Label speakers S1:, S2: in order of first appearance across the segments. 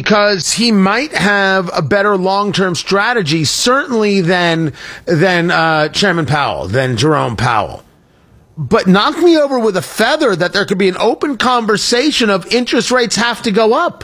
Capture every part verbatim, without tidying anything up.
S1: because he might have a better long-term strategy, certainly than than uh, Chairman Powell, than Jerome Powell. But knock me over with a feather that there could be an open conversation of interest rates have to go up.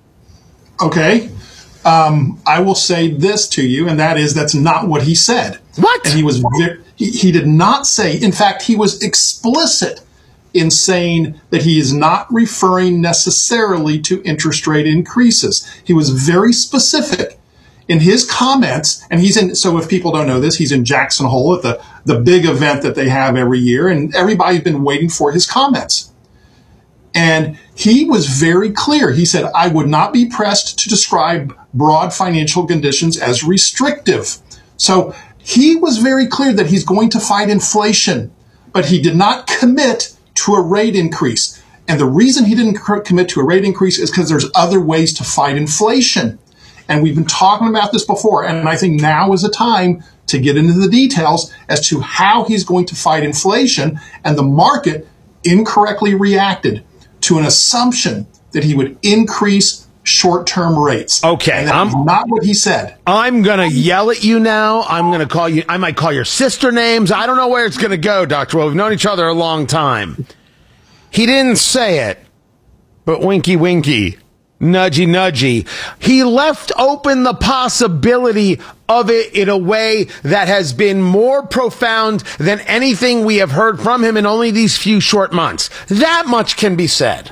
S2: Okay. Um, I will say this to you, and that is that's not what he said.
S1: What?
S2: And he was he, he did not say. In fact, he was explicit in saying that he is not referring necessarily to interest rate increases. He was very specific in his comments, and he's in, so if people don't know this, he's in Jackson Hole at the, the big event that they have every year, and everybody's been waiting for his comments. And he was very clear. He said, I would not be pressed to describe broad financial conditions as restrictive. So he was very clear that he's going to fight inflation, but he did not commit to a rate increase. And the reason he didn't commit to a rate increase is because there's other ways to fight inflation. And we've been talking about this before, and I think now is the time to get into the details as to how he's going to fight inflation. And the market incorrectly reacted to an assumption that he would increase short-term rates.
S1: Okay.
S2: And that's
S1: I'm,
S2: not what he said.
S1: I'm going to yell at you now. I'm going to call you, I might call your sister names. I don't know where it's going to go, Doctor Will. We've known each other a long time. He didn't say it, but winky winky. Nudgy, nudgy. He left open the possibility of it in a way that has been more profound than anything we have heard from him in only these few short months. That much can be said.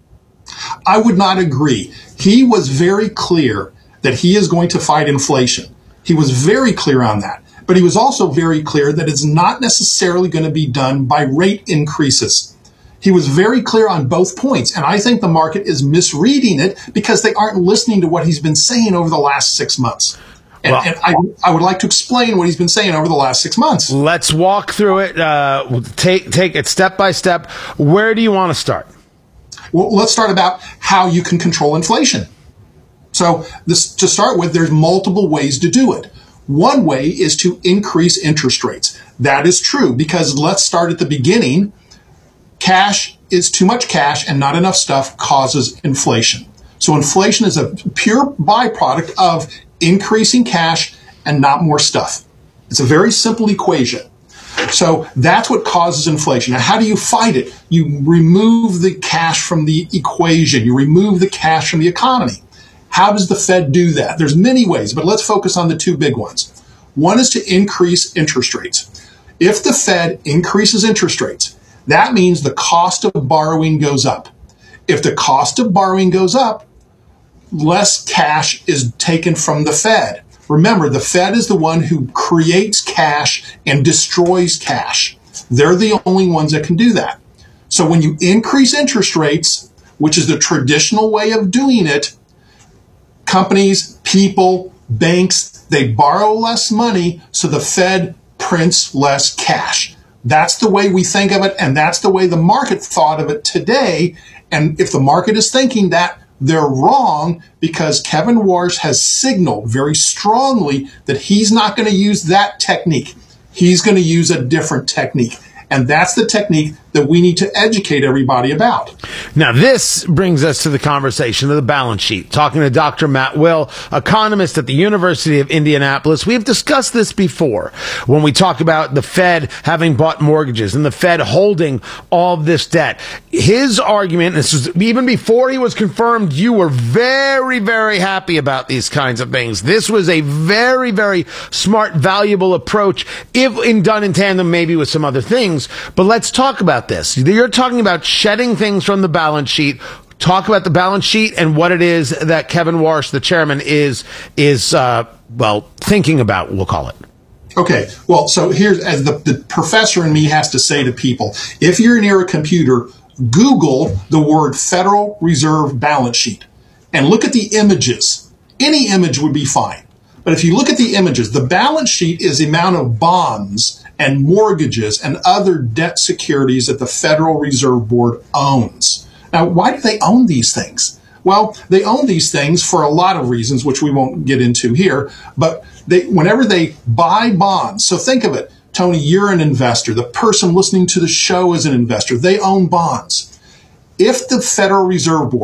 S2: I would not agree. He was very clear that he is going to fight inflation. He was very clear on that. But he was also very clear that it's not necessarily going to be done by rate increases. He was very clear on both points, and I think the market is misreading it because they aren't listening to what he's been saying over the last six months. And,
S1: well,
S2: and I, I would like to explain what he's been saying over the last six months.
S1: Let's walk through it, uh, take, take it step by step. Where do you want to start?
S2: Well, let's start about how you can control inflation. So this, to start with, there's multiple ways to do it. One way is to increase interest rates. That is true because let's start at the beginning. Cash is too much cash and not enough stuff causes inflation. So inflation is a pure byproduct of increasing cash and not more stuff. It's a very simple equation. So that's what causes inflation. Now, how do you fight it? You remove the cash from the equation. You remove the cash from the economy. How does the Fed do that? There's many ways, but let's focus on the two big ones. One is to increase interest rates. If the Fed increases interest rates, that means the cost of borrowing goes up. If the cost of borrowing goes up, less cash is taken from the Fed. Remember, the Fed is the one who creates cash and destroys cash. They're the only ones that can do that. So when you increase interest rates, which is the traditional way of doing it, companies, people, banks, they borrow less money, so the Fed prints less cash. That's the way we think of it, and that's the way the market thought of it today. And if the market is thinking that, they're wrong because Kevin Warsh has signaled very strongly that he's not going to use that technique. He's going to use a different technique. And that's the technique that we need to educate everybody about.
S1: Now, this brings us to the conversation of the balance sheet. Talking to Doctor Matt Will, economist at the University of Indianapolis. We've discussed this before when we talk about the Fed having bought mortgages and the Fed holding all of this debt. His argument, this was even before he was confirmed, you were very, very happy about these kinds of things. This was a very, very smart, valuable approach, if in done in tandem maybe with some other things. But let's talk about this. You're talking about shedding things from the balance sheet. Talk about the balance sheet and what it is that Kevin Warsh, the chairman, is, is uh, well, thinking about, we'll call it.
S2: Okay. Well, so here's, as the, the professor in me has to say to people, if you're near a computer, Google the word Federal Reserve balance sheet and look at the images. Any image would be fine. But if you look at the images, the balance sheet is the amount of bonds and mortgages and other debt securities that the Federal Reserve Board owns. Now, why do they own these things? Well, they own these things for a lot of reasons, which we won't get into here. But they, whenever they buy bonds, so think of it, Tony, you're an investor. The person listening to the show is an investor. They own bonds. If the Federal Reserve Board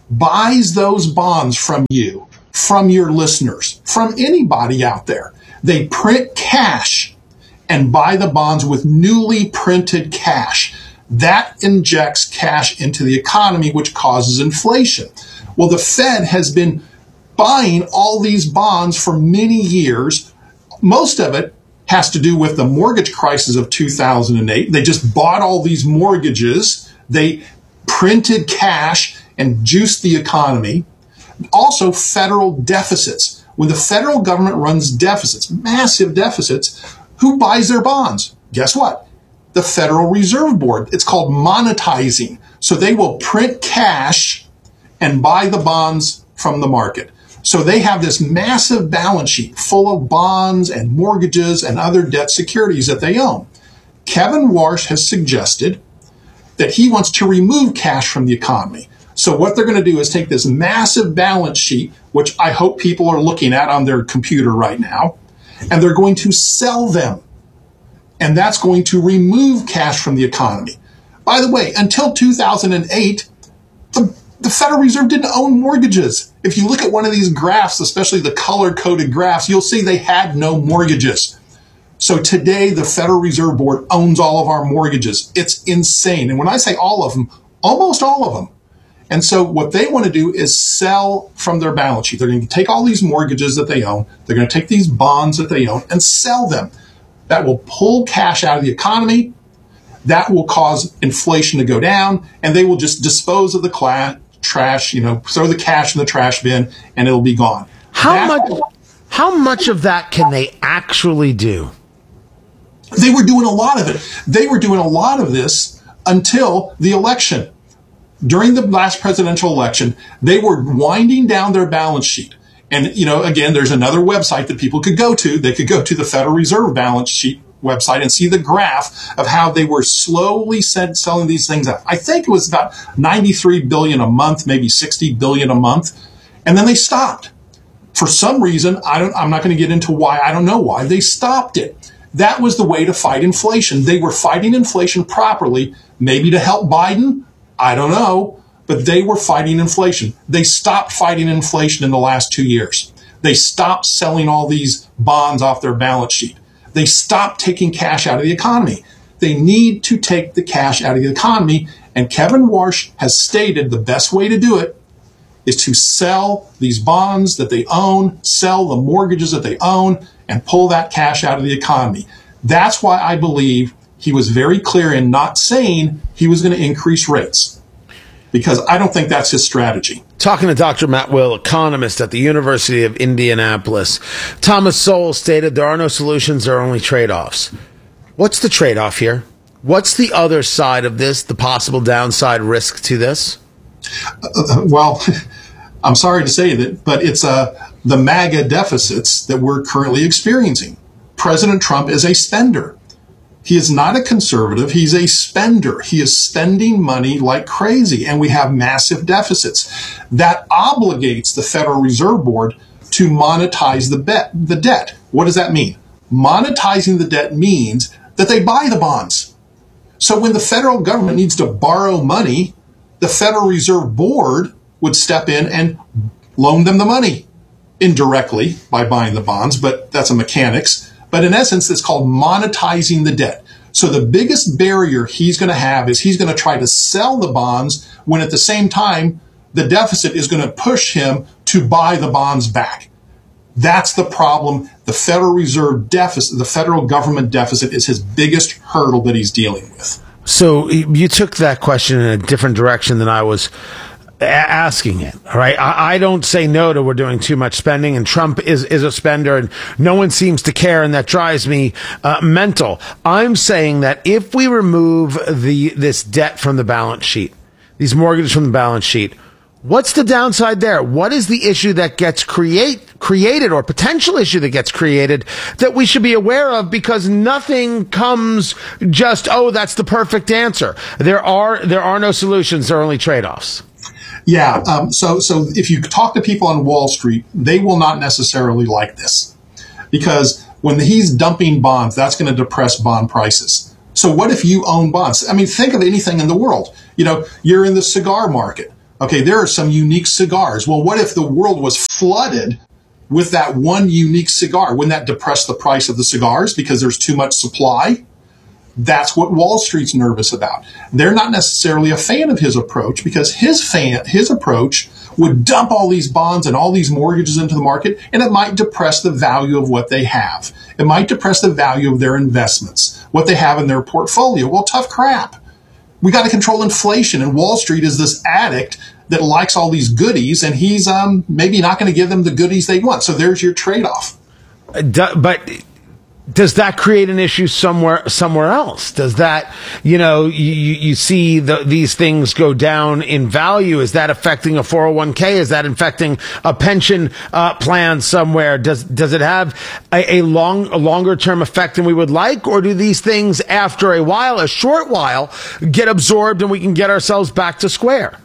S2: buys those bonds from you, from your listeners, from anybody out there. They print cash and buy the bonds with newly printed cash. That injects cash into the economy, which causes inflation. Well, the Fed has been buying all these bonds for many years. Most of it has to do with the mortgage crisis of two thousand eight. They just bought all these mortgages. They printed cash and juiced the economy. Also, federal deficits. When the federal government runs deficits, massive deficits, who buys their bonds? Guess what? The Federal Reserve Board. It's called monetizing. So they will print cash and buy the bonds from the market. So they have this massive balance sheet full of bonds and mortgages and other debt securities that they own. Kevin Warsh has suggested that he wants to remove cash from the economy. So what they're going to do is take this massive balance sheet, which I hope people are looking at on their computer right now, and they're going to sell them. And that's going to remove cash from the economy. By the way, until two thousand eight, the, the Federal Reserve didn't own mortgages. If you look at one of these graphs, especially the color-coded graphs, you'll see they had no mortgages. So today, the Federal Reserve Board owns all of our mortgages. It's insane. And when I say all of them, almost all of them. And so what they want to do is sell from their balance sheet. They're going to take all these mortgages that they own. They're going to take these bonds that they own and sell them. That will pull cash out of the economy. That will cause inflation to go down. And they will just dispose of the cla- trash, you know, throw the cash in the trash bin, and it'll be gone.
S1: How
S2: That's
S1: much, how much of that can they actually do?
S2: They were doing a lot of it. They were doing a lot of this until the election. During the last presidential election, they were winding down their balance sheet. And, you know, again, there's another website that people could go to. They could go to the Federal Reserve balance sheet website and see the graph of how they were slowly send, selling these things out. I think it was about ninety-three billion dollars a month, maybe sixty billion dollars a month. And then they stopped. For some reason, I don't, I'm not going to get into why. I don't know why. They stopped it. That was the way to fight inflation. They were fighting inflation properly, maybe to help Biden. I don't know, but they were fighting inflation. They stopped fighting inflation in the last two years. They stopped selling all these bonds off their balance sheet. They stopped taking cash out of the economy. They need to take the cash out of the economy, and Kevin Warsh has stated the best way to do it is to sell these bonds that they own, sell the mortgages that they own, and pull that cash out of the economy. That's why I believe he was very clear in not saying he was going to increase rates, because I don't think that's his strategy.
S1: Talking to Doctor Matt Will, economist at the University of Indianapolis, Thomas Sowell stated there are no solutions, there are only trade-offs. What's the trade-off here? What's the other side of this, the possible downside risk to this?
S2: Uh, well, I'm sorry to say that, but it's uh, the MAGA deficits that we're currently experiencing. President Trump is a spender. He is not a conservative. He's a spender. He is spending money like crazy, and we have massive deficits. That obligates the Federal Reserve Board to monetize the, bet, the debt. What does that mean? Monetizing the debt means that they buy the bonds. So when the federal government needs to borrow money, the Federal Reserve Board would step in and loan them the money indirectly by buying the bonds, but that's a mechanics. But in essence, it's called monetizing the debt. So the biggest barrier he's going to have is he's going to try to sell the bonds when at the same time, the deficit is going to push him to buy the bonds back. That's the problem. The Federal Reserve deficit, the federal government deficit is his biggest hurdle that he's dealing with.
S1: So you took that question in a different direction than I was asking it. All right. I, I don't say no to we're doing too much spending, and Trump is, is a spender and no one seems to care. And that drives me uh, mental. I'm saying that if we remove the, this debt from the balance sheet, these mortgages from the balance sheet, what's the downside there? What is the issue that gets create, created or potential issue that gets created that we should be aware of? Because nothing comes just, oh, that's the perfect answer. There are, there are no solutions. There are only trade-offs.
S2: Yeah. Um, so, so if you talk to people on Wall Street, they will not necessarily like this, because when he's dumping bonds, that's going to depress bond prices. So what if you own bonds? I mean, think of anything in the world. You know, you're in the cigar market. Okay, there are some unique cigars. Well, what if the world was flooded with that one unique cigar? Wouldn't that depress the price of the cigars because there's too much supply? That's what Wall Street's nervous about. They're not necessarily a fan of his approach because his fan, his approach would dump all these bonds and all these mortgages into the market, and it might depress the value of what they have. It might depress the value of their investments, what they have in their portfolio. Well, tough crap. We got to control inflation, and Wall Street is this addict that likes all these goodies, and he's um, maybe not going to give them the goodies they want. So there's your trade-off.
S1: Uh, but does that create an issue somewhere somewhere else? Does that, you know, you, you see the, these things go down in value? Is that affecting a four oh one k? Is that affecting a pension uh, plan somewhere? Does does it have a, a long a longer term effect than we would like? Or do these things, after a while, a short while, get absorbed and we can get ourselves back to square?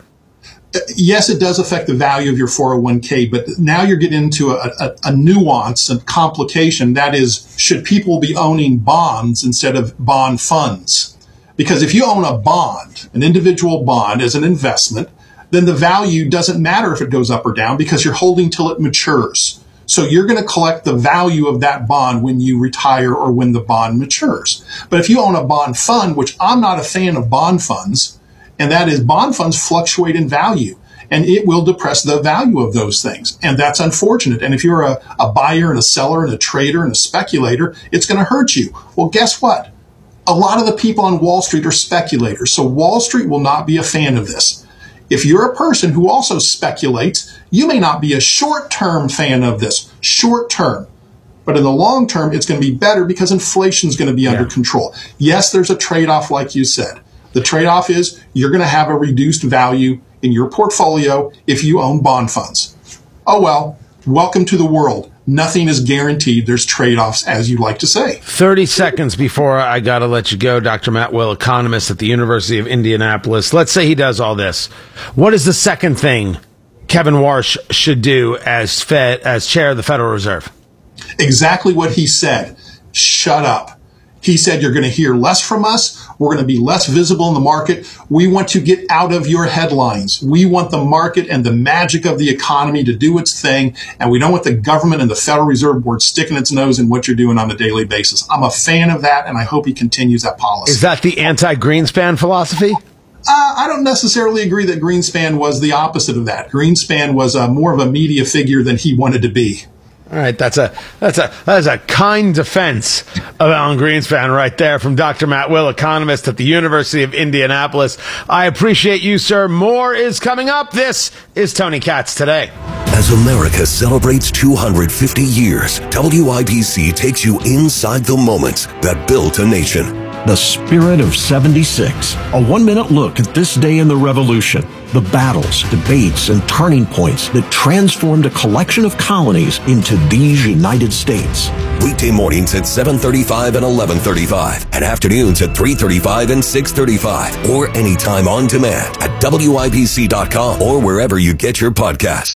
S2: Yes, it does affect the value of your four oh one k, but now you're getting into a, a, a nuance and complication. That is, should people be owning bonds instead of bond funds? Because if you own a bond, an individual bond as an investment, then the value doesn't matter if it goes up or down because you're holding till it matures. So you're going to collect the value of that bond when you retire or when the bond matures. But if you own a bond fund, which I'm not a fan of bond funds, and that is bond funds fluctuate in value, and it will depress the value of those things. And that's unfortunate. And if you're a, a buyer and a seller and a trader and a speculator, it's going to hurt you. Well, guess what? A lot of the people on Wall Street are speculators. So Wall Street will not be a fan of this. If you're a person who also speculates, you may not be a short-term fan of this, short-term. But in the long term, it's going to be better because inflation is going to be yeah. under control. Yes, there's a trade-off, like you said. The trade-off is you're going to have a reduced value in your portfolio if you own bond funds. Oh, well, welcome to the world. Nothing is guaranteed. There's trade-offs, as you like to say.
S1: thirty seconds before I got to let you go, Doctor Matt Will, economist at the University of Indianapolis. Let's say he does all this. What is the second thing Kevin Warsh should do as Fed, as chair of the Federal Reserve?
S2: Exactly what he said. Shut up. He said, you're going to hear less from us. We're going to be less visible in the market. We want to get out of your headlines. We want the market and the magic of the economy to do its thing. And we don't want the government and the Federal Reserve Board sticking its nose in what you're doing on a daily basis. I'm a fan of that, and I hope he continues that policy.
S1: Is that the anti-Greenspan philosophy?
S2: Uh, I don't necessarily agree that Greenspan was the opposite of that. Greenspan was uh, more of a media figure than he wanted to be.
S1: All right, that's a that's a that's a kind defense of Alan Greenspan right there from Doctor Matt Will, economist at the University of Indianapolis. I appreciate you, sir. More is coming up. This is Tony Katz Today.
S3: As America celebrates two hundred fifty years, W I B C takes you inside the moments that built a nation.
S4: The Spirit of seventy-six, a one-minute look at this day in the Revolution, the battles, debates, and turning points that transformed a collection of colonies into these United States.
S3: Weekday mornings at seven thirty-five and eleven thirty-five, and afternoons at three thirty-five and six thirty-five, or anytime on demand at W I B C dot com or wherever you get your podcasts.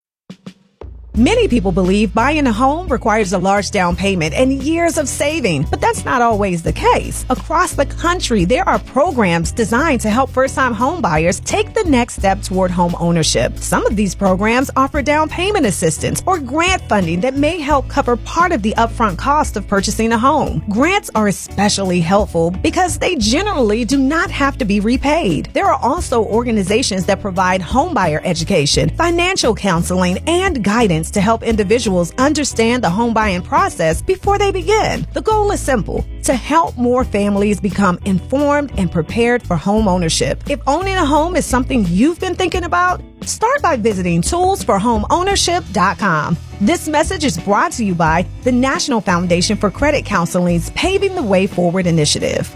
S5: Many people believe buying a home requires a large down payment and years of saving, but that's not always the case. Across the country, there are programs designed to help first-time home buyers take the next step toward home ownership. Some of these programs offer down payment assistance or grant funding that may help cover part of the upfront cost of purchasing a home. Grants are especially helpful because they generally do not have to be repaid. There are also organizations that provide homebuyer education, financial counseling, and guidance to help individuals understand the home buying process before they begin. The goal is simple: to help more families become informed and prepared for home ownership. If owning a home is something you've been thinking about, start by visiting tools for home ownership dot com. This message is brought to you by the National Foundation for Credit Counseling's Paving the Way Forward initiative.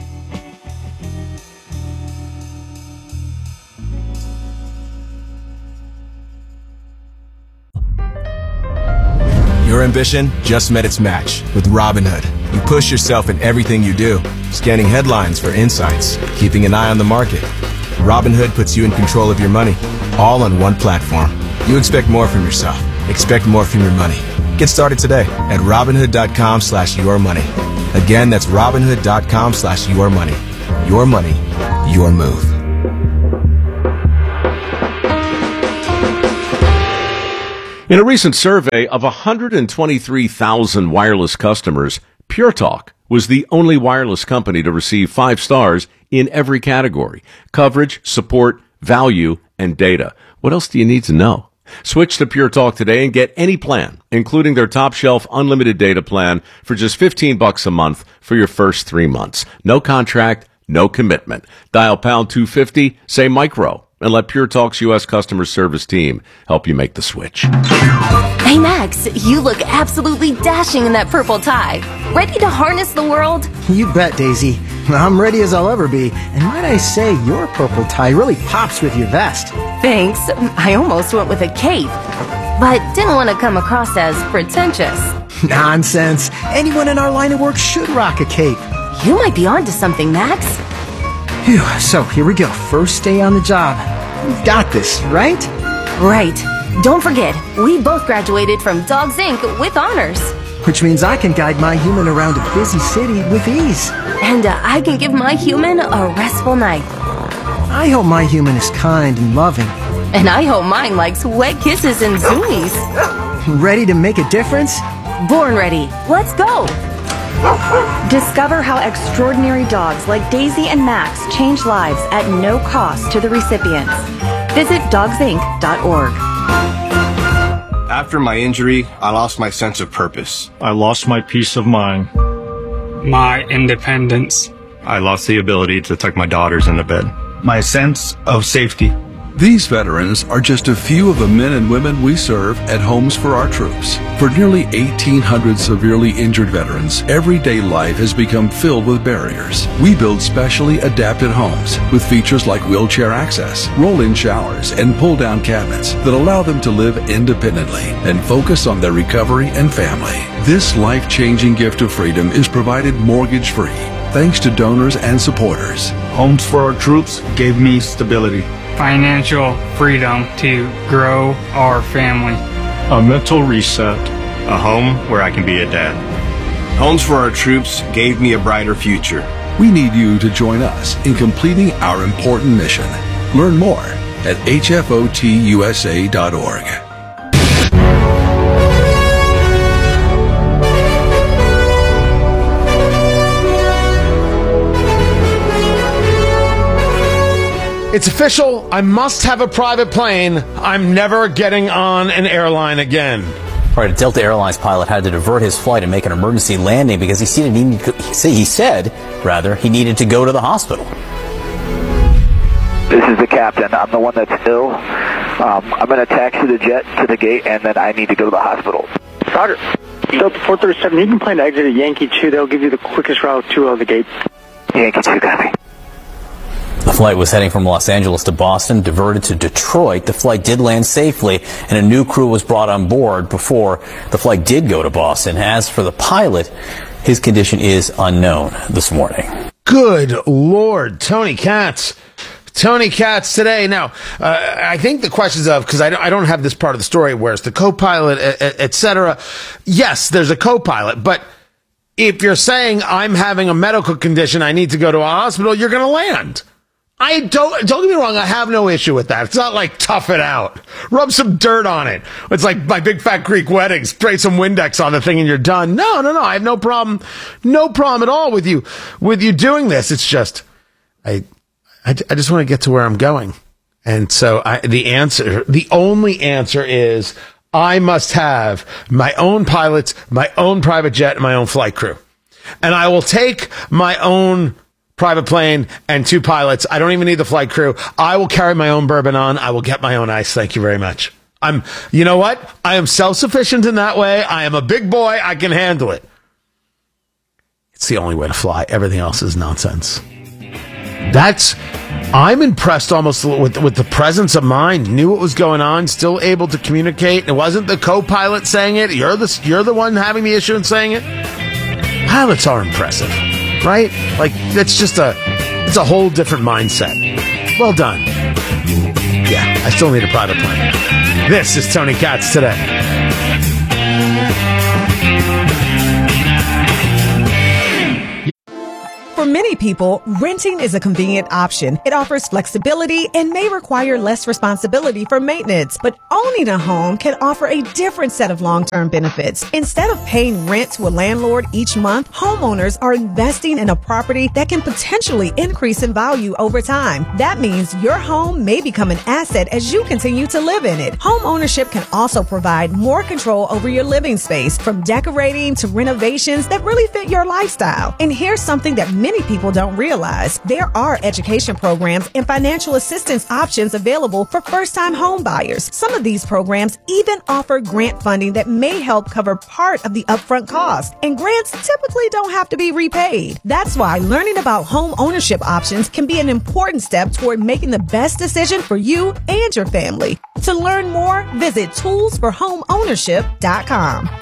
S6: Your ambition just met its match with Robinhood. You push yourself in everything you do, scanning headlines for insights, keeping an eye on the market. Robinhood puts you in control of your money, all on one platform. You expect more from yourself. Expect more from your money. Get started today at Robinhood dot com slash your money. Again, that's Robinhood dot com slash your money. Your money, your move.
S7: In a recent survey of one hundred twenty-three thousand wireless customers, Pure Talk was the only wireless company to receive five stars in every category: coverage, support, value, and data. What else do you need to know? Switch to Pure Talk today and get any plan, including their top shelf unlimited data plan, for just fifteen bucks a month for your first three months. No contract, no commitment. Dial pound two fifty, say micro, and let Pure Talk's U S customer service team help you make the switch.
S8: Hey Max, you look absolutely dashing in that purple tie. Ready to harness the world?
S9: You bet, Daisy. I'm ready as I'll ever be. And might I say, your purple tie really pops with your vest.
S8: Thanks. I almost went with a cape, but didn't want to come across as pretentious.
S9: Nonsense. Anyone in our line of work should rock a cape.
S8: You might be onto something, Max.
S9: Phew, so here we go. First day on the job. We've got this, right?
S8: Right. Don't forget, we both graduated from Dogs Incorporated with honors.
S9: Which means I can guide my human around a busy city with ease.
S8: And uh, I can give my human a restful night.
S9: I hope my human is kind and loving.
S8: And I hope mine likes wet kisses and zoomies.
S9: Ready to make a difference?
S8: Born ready. Let's go.
S10: Discover how extraordinary dogs like Daisy and Max change lives at no cost to the recipients. Visit dogs inc dot org.
S11: After my injury, I lost my sense of purpose.
S12: I lost my peace of mind.
S13: My independence.
S11: I lost the ability to tuck my daughters into bed.
S14: My sense of safety.
S15: These veterans are just a few of the men and women we serve at Homes for Our Troops. For nearly eighteen hundred severely injured veterans, everyday life has become filled with barriers. We build specially adapted homes with features like wheelchair access, roll-in showers, and pull-down cabinets that allow them to live independently and focus on their recovery and family. This life-changing gift of freedom is provided mortgage-free, thanks to donors and supporters.
S14: Homes for Our Troops gave me stability.
S13: Financial freedom to grow our family.
S12: A mental reset.
S11: A home where I can be a dad. Homes for Our Troops gave me a brighter future.
S15: We need you to join us in completing our important mission. Learn more at H F O T U S A dot org.
S1: It's official. I must have a private plane. I'm never getting on an airline again.
S16: All right, a Delta Airlines pilot had to divert his flight and make an emergency landing because he said he, needed, he said, rather, he needed to go to the hospital.
S17: This is the captain. I'm the one that's ill. Um, I'm going to taxi the jet to the gate, and then I need to go to the hospital.
S18: Roger. Delta four thirty-seven, you can plan to exit at Yankee two. They'll give you the quickest route to uh, the gate.
S17: Yankee two, copy.
S16: The flight was heading from Los Angeles to Boston, diverted to Detroit. The flight did land safely, and a new crew was brought on board before the flight did go to Boston. As for the pilot, his condition is unknown this morning. Good
S1: Lord, Tony Katz. Tony Katz today. Now, uh, I think the questions of, because I, I don't have this part of the story, where's the co-pilot, et cetera. Yes, there's a co-pilot, but if you're saying I'm having a medical condition, I need to go to a hospital, you're going to land. I don't, don't get me wrong, I have no issue with that. It's not like tough it out. Rub some dirt on it. It's like my big fat Greek wedding. Spray some Windex on the thing and you're done. No, no, no. I have no problem, no problem at all with you, with you doing this. It's just, I, I, I just want to get to where I'm going. And so I, the answer, the only answer is I must have my own pilots, my own private jet, and my own flight crew. And I will take my own private plane and two pilots. I don't even need the flight crew. I will carry my own bourbon on. I will get my own ice. Thank you very much. I'm, you know what? I am self-sufficient in that way. I am a big boy. I can handle it. It's the only way to fly. Everything else is nonsense. That's, I'm impressed almost with, with the presence of mind, knew what was going on, still able to communicate. It wasn't the co-pilot saying it. You're the, you're the one having the issue and saying it. Pilots are impressive. Right? Like, that's just a, it's a whole different mindset. Well done. Yeah, I still need a private plane. This is Tony Katz today.
S5: For many people, renting is a convenient option. It offers flexibility and may require less responsibility for maintenance. But owning a home can offer a different set of long-term benefits. Instead of paying rent to a landlord each month, homeowners are investing in a property that can potentially increase in value over time. That means your home may become an asset as you continue to live in it. Home ownership can also provide more control over your living space, from decorating to renovations that really fit your lifestyle. And here's something that many people don't realize. There are education programs and financial assistance options available for first-time home buyers. Some of these programs even offer grant funding that may help cover part of the upfront cost. And grants typically don't have to be repaid. That's why learning about home ownership options can be an important step toward making the best decision for you and your family. To learn more, visit tools for home ownership dot com.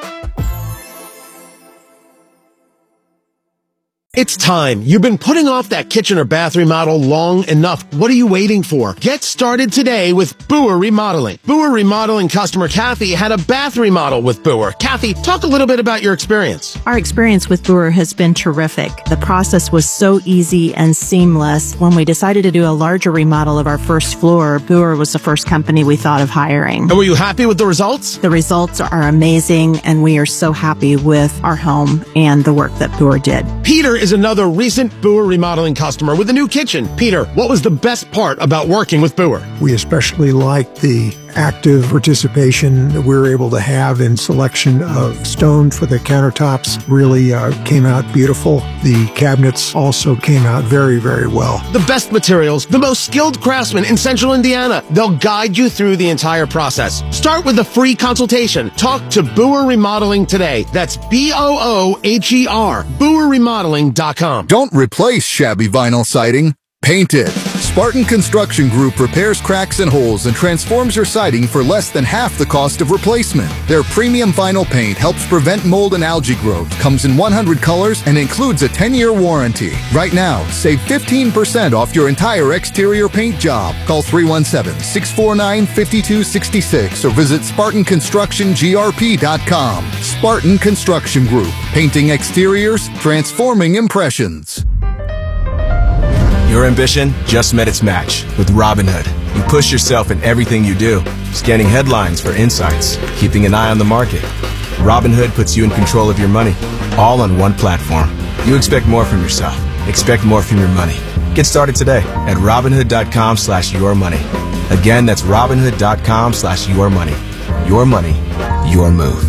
S1: It's time. You've been putting off that kitchen or bath remodel long enough. What are you waiting for? Get started today with Boer Remodeling. Boer Remodeling customer Kathy had a bath remodel with Boer. Kathy, talk a little bit about your experience.
S19: Our experience with Boer has been terrific. The process was so easy and seamless. When we decided to do a larger remodel of our first floor, Boer was the first company we thought of hiring.
S1: And were you happy with the results?
S19: The results are amazing, and we are so happy with our home and the work that Boer did.
S1: Peter is another recent Boer Remodeling customer with a new kitchen. Peter, what was the best part about working with Boer?
S20: We especially liked the active participation that we were able to have in selection of stone for the countertops. Really uh, came out beautiful. The cabinets also came out very, very well.
S1: The best materials, the most skilled craftsmen in Central Indiana. They'll guide you through the entire process. Start with a free consultation. Talk to Boer Remodeling today. That's B O O H E R, Boer Remodeling dot com.
S21: Don't replace shabby vinyl siding. Paint it. Spartan Construction Group repairs cracks and holes and transforms your siding for less than half the cost of replacement. Their premium vinyl paint helps prevent mold and algae growth, comes in one hundred colors, and includes a ten-year warranty. Right now, save fifteen percent off your entire exterior paint job. Call three one seven, six four nine, five two six six or visit Spartan Construction G R P dot com. Spartan Construction Group. Painting exteriors, transforming impressions.
S6: Your ambition just met its match with Robinhood. You push yourself in everything you do, scanning headlines for insights, keeping an eye on the market. Robinhood puts you in control of your money, all on one platform. You expect more from yourself. Expect more from your money. Get started today at Robinhood.com slash your money. Again, that's Robinhood.com slash your money. Your money, your move.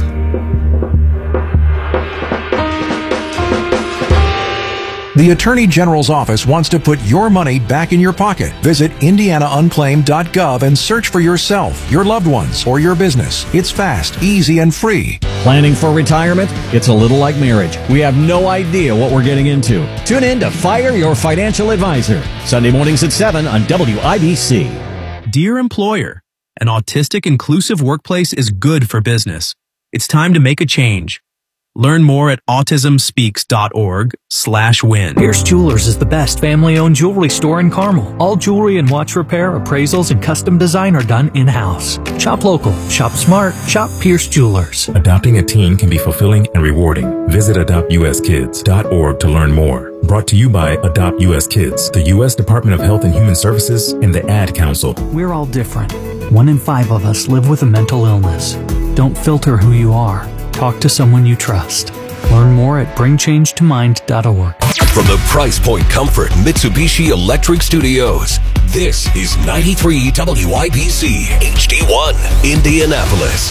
S4: The Attorney General's office wants to put your money back in your pocket. Visit indiana unclaimed dot gov and search for yourself, your loved ones, or your business. It's fast, easy, and free.
S22: Planning for retirement? It's a little like marriage. We have no idea what we're getting into. Tune in to Fire Your Financial Advisor, Sunday mornings at seven on W I B C.
S23: Dear employer, an autistic inclusive workplace is good for business. It's time to make a change. Learn more at autismspeaks.org slash win.
S24: Pierce Jewelers is the best family-owned jewelry store in Carmel. All jewelry and watch repair, appraisals, and custom design are done in-house. Shop local, shop smart, shop Pierce Jewelers.
S25: Adopting a teen can be fulfilling and rewarding. Visit adopt u s kids dot org to learn more. Brought to you by Adopt U S Kids, the U S Department of Health and Human Services, and the Ad Council.
S24: We're all different. One in five of us live with a mental illness. Don't filter who you are. Talk to someone you trust. Learn more at bring change to mind dot org.
S3: From the Price Point Comfort Mitsubishi Electric Studios, this is ninety-three W I B C H D one, Indianapolis.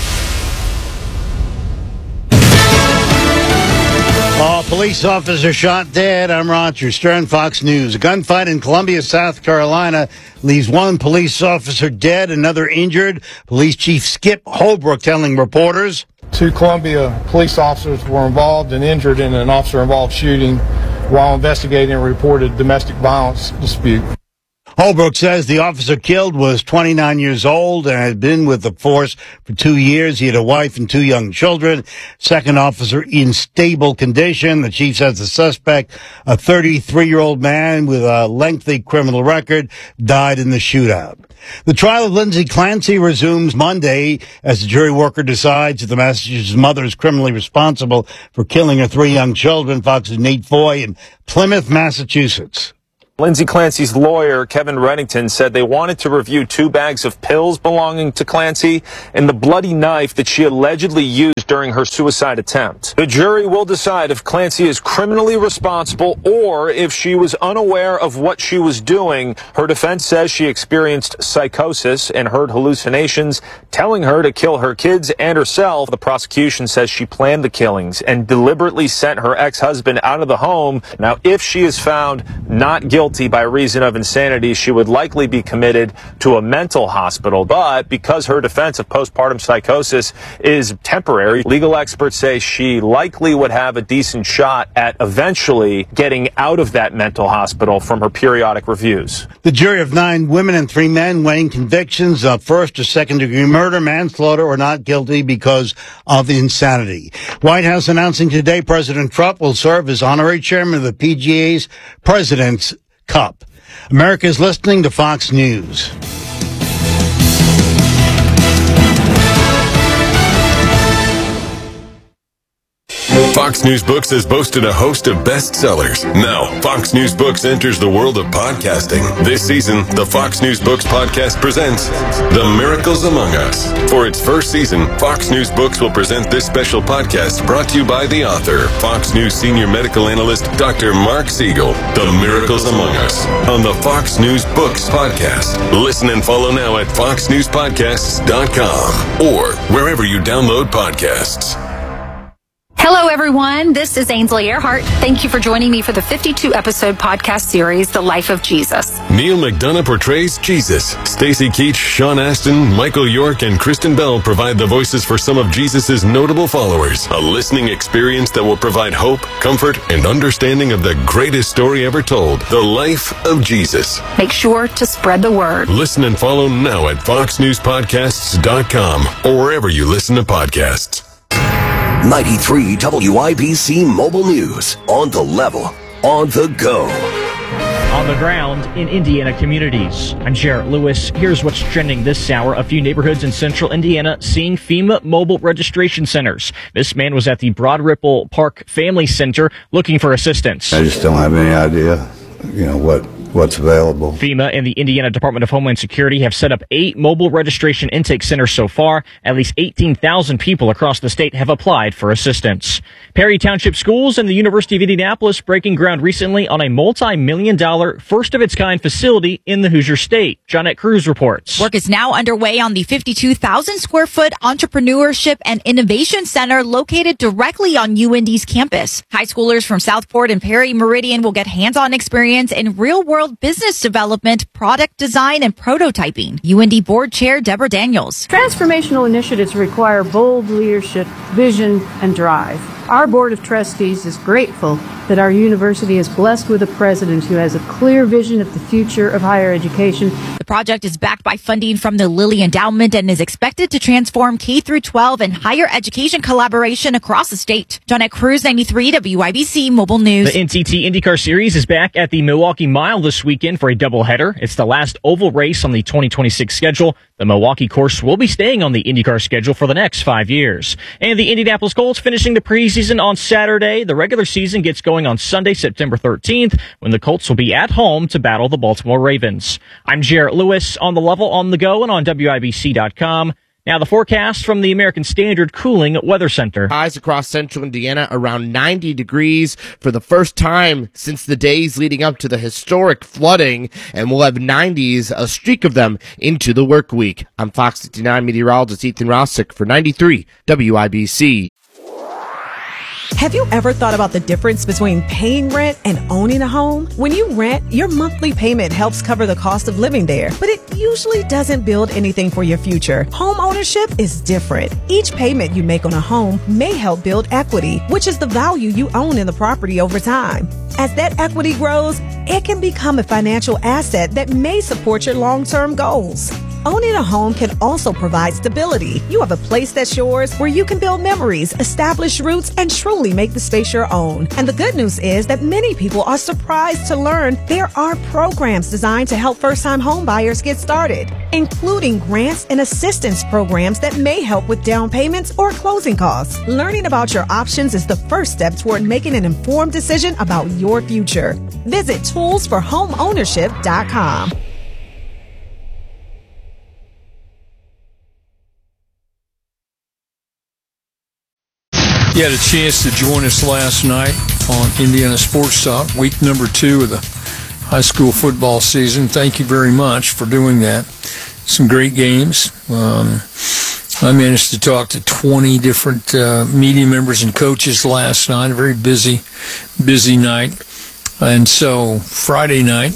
S26: Oh, police officer shot dead. I'm Roger Stern, Fox News. A gunfight in Columbia, South Carolina leaves one police officer dead, another injured. Police Chief Skip Holbrook telling reporters.
S27: Two Columbia police officers were involved and injured in an officer-involved shooting while investigating a reported domestic violence dispute.
S26: Holbrook says the officer killed was twenty-nine years old and had been with the force for two years. He had a wife and two young children. Second officer in stable condition. The chief says the suspect, a thirty-three-year-old man with a lengthy criminal record, died in the shootout. The trial of Lindsay Clancy resumes Monday as the jury worker decides if the Massachusetts mother is criminally responsible for killing her three young children. Fox's Nate Foy in Plymouth, Massachusetts.
S2: Lindsay Clancy's lawyer, Kevin Reddington, said they wanted to review two bags of pills belonging to Clancy and the bloody knife that she allegedly used during her suicide attempt. The jury will decide if Clancy is criminally responsible or if she was unaware of what she was doing. Her defense says she experienced psychosis and heard hallucinations telling her to kill her kids and herself. The prosecution says she planned the killings and deliberately sent her ex-husband out of the home. Now, if she is found not guilty by reason of insanity, she would likely be committed to a mental hospital. But because her defense of postpartum psychosis is temporary, legal experts say she likely would have a decent shot at eventually getting out of that mental hospital from her periodic reviews.
S26: The jury of nine women and three men weighing convictions of first or second degree murder, manslaughter, or not guilty because of insanity. White House announcing today President Trump will serve as honorary chairman of the P G A's President's Cup. America is listening to Fox News.
S7: Fox News Books has boasted a host of bestsellers. Now, Fox News Books enters the world of podcasting. This season, the Fox News Books podcast presents The Miracles Among Us. For its first season, Fox News Books will present this special podcast brought to you by the author, Fox News senior medical analyst, Doctor Mark Siegel. The Miracles Among Us on the Fox News Books podcast. Listen and follow now at fox news podcasts dot com or wherever you download podcasts.
S8: Hello, everyone. This is Ainsley Earhart. Thank you for joining me for the fifty-two episode podcast series, The Life of Jesus.
S7: Neil McDonough portrays Jesus. Stacey Keach, Sean Astin, Michael York, and Kristen Bell provide the voices for some of Jesus' notable followers. A listening experience that will provide hope, comfort, and understanding of the greatest story ever told, The Life of Jesus.
S8: Make sure to spread the word.
S7: Listen and follow now at fox news podcasts dot com or wherever you listen to podcasts.
S3: ninety-three W I B C Mobile News. On the level, on the go.
S9: On the ground in Indiana communities. I'm Jarrett Lewis. Here's what's trending this hour. A few neighborhoods in central Indiana seeing FEMA mobile registration centers. This man was at the Broad Ripple Park Family Center looking for assistance.
S10: I just don't have any idea, you know, what what's available.
S9: FEMA and the Indiana Department of Homeland Security have set up eight mobile registration intake centers so far. At least eighteen thousand people across the state have applied for assistance. Perry Township Schools and the University of Indianapolis breaking ground recently on a multi-million dollar, first-of-its-kind facility in the Hoosier State. Johnette Cruz reports.
S13: Work is now underway on the fifty-two thousand square foot Entrepreneurship and Innovation Center located directly on U N D's campus. High schoolers from Southport and Perry Meridian will get hands-on experience in real-world business development, product design, and prototyping. U N D Board Chair Deborah Daniels.
S14: Transformational initiatives require bold leadership, vision, and drive. Our Board of Trustees is grateful that our university is blessed with a president who has a clear vision of the future of higher education.
S13: The project is backed by funding from the Lilly Endowment and is expected to transform K through twelve and higher education collaboration across the state. Johnette Cruz, ninety-three W I B C Mobile News.
S9: The N T T IndyCar Series is back at the Milwaukee Mile this weekend for a doubleheader. It's the last oval race on the twenty twenty-six schedule. The Milwaukee course will be staying on the IndyCar schedule for the next five years. And the Indianapolis Colts finishing the preseason on Saturday. The regular season gets going on Sunday, September thirteenth, when the Colts will be at home to battle the Baltimore Ravens. I'm Jarrett Lewis on the level, on the go, and on W I B C dot com. Now the forecast from the American Standard Cooling Weather Center.
S28: Highs across central Indiana around ninety degrees for the first time since the days leading up to the historic flooding, and we'll have nineties, a streak of them, into the work week. I'm Fox fifty-nine meteorologist Ethan Rossick for ninety-three W I B C.
S5: Have you ever thought about the difference between paying rent and owning a home? When you rent, your monthly payment helps cover the cost of living there, but it usually doesn't build anything for your future. Home ownership is different. Each payment you make on a home may help build equity, which is the value you own in the property over time. As that equity grows, it can become a financial asset that may support your long-term goals. Owning a home can also provide stability. You have a place that's yours where you can build memories, establish roots, and truly make the space your own. And the good news is that many people are surprised to learn there are programs designed to help first-time home buyers get started, including grants and assistance programs that may help with down payments or closing costs. Learning about your options is the first step toward making an informed decision about your future. Visit tools for home ownership dot com.
S11: You had a chance to join us last night on Indiana Sports Talk, week number two of the high school football season. Thank you very much for doing that. Some great games. Um, I managed to talk to twenty different uh, media members and coaches last night. A very busy, busy night. And so Friday night,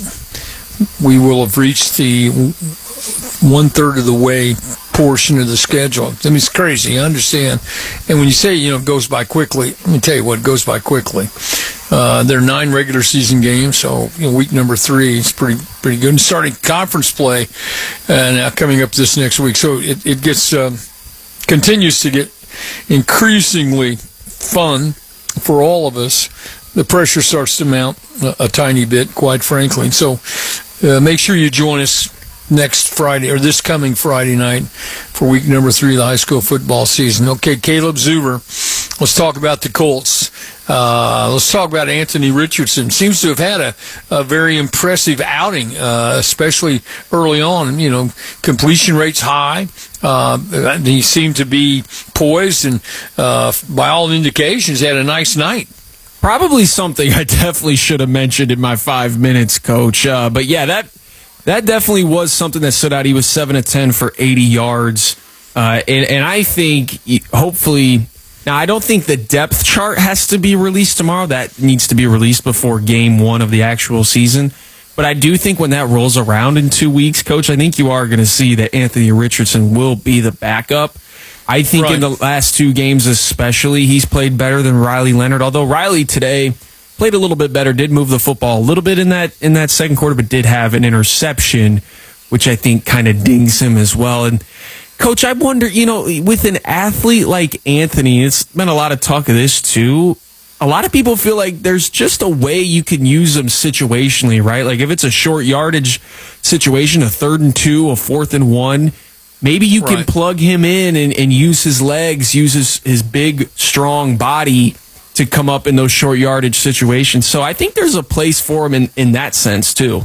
S11: we will have reached the one-third of the way portion of the schedule. I mean, it's crazy, I understand. And when you say, you know, it goes by quickly, let me tell you what, it goes by quickly. Uh, there are nine regular season games, so you know, week number three is pretty pretty good. And starting conference play uh, now coming up this next week. So it, it gets, um, continues to get increasingly fun for all of us. The pressure starts to mount a, a tiny bit, quite frankly. So uh, make sure you join us next Friday, or this coming Friday night, for week number three of the high school football season. Okay, Caleb Zuber, let's talk about the Colts. Uh, let's talk about Anthony Richardson. Seems to have had a, a very impressive outing, uh, especially early on. You know, completion rate's high. Uh, he seemed to be poised, and uh, by all indications, had a nice night.
S12: Probably something I definitely should have mentioned in my five minutes, Coach. Uh, but yeah, that that definitely was something that stood out. He was seven of ten for eighty yards. Uh, and, and I think, hopefully, now I don't think the depth chart has to be released tomorrow. That needs to be released before game one of the actual season. But I do think when that rolls around in two weeks, Coach, I think you are going to see that Anthony Richardson will be the backup. I think right. in the last two games especially, he's played better than Riley Leonard. Although Riley today played a little bit better, did move the football a little bit in that in that second quarter, but did have an interception, which I think kind of dings him as well. And, Coach, I wonder, you know, with an athlete like Anthony, it's been a lot of talk of this too. A lot of people feel like there's just a way you can use him situationally, right? Like if it's a short yardage situation, a third and two, a fourth and one, maybe you right. can plug him in and, and use his legs, use his, his big, strong body to come up in those short yardage situations. So I think there's a place for him in, in that sense too.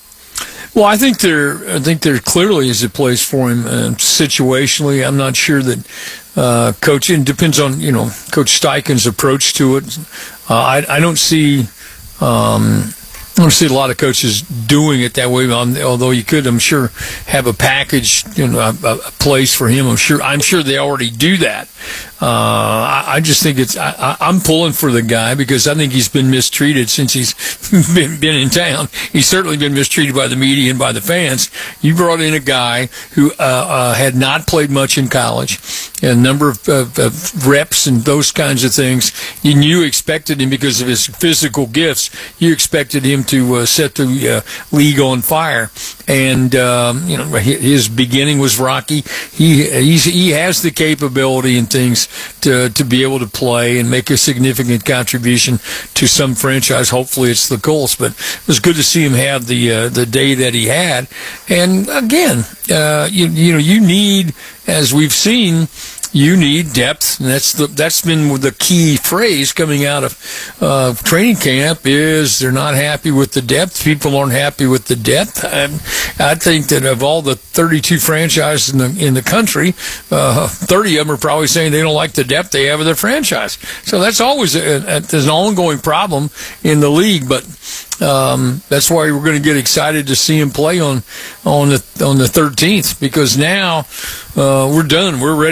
S11: Well, I think there, I think there clearly is a place for him uh, situationally. I'm not sure that uh, Coach. It depends on you know Coach Steichen's approach to it. Uh, I, I don't see. Um, I don't see a lot of coaches doing it that way. Although you could, I'm sure, have a package, you know, a, a place for him. I'm sure. I'm sure they already do that. Uh, I, I just think it's. I, I'm pulling for the guy because I think he's been mistreated since he's been, been in town. He's certainly been mistreated by the media and by the fans. You brought in a guy who uh, uh, had not played much in college, a number of, of, of reps and those kinds of things. And you expected him because of his physical gifts. You expected him to uh, set the uh, league on fire. And um, you know his beginning was rocky. He he's, he has the capability and things to to be able to play and make a significant contribution to some franchise. Hopefully, it's the Colts. But it was good to see him have the uh, the day that he had. And again, uh, you you know you need, as we've seen, you need depth, and that's the that's been the key phrase coming out of uh, training camp. Is they're not happy with the depth. People aren't happy with the depth. I, I think that of all the thirty-two franchises in the in the country, uh, thirty of them are probably saying they don't like the depth they have of their franchise. So that's always a, a, there's an ongoing problem in the league, but. Um, that's why we're going to get excited to see him play on on the on the thirteenth, because now uh, we're done. We're ready to go.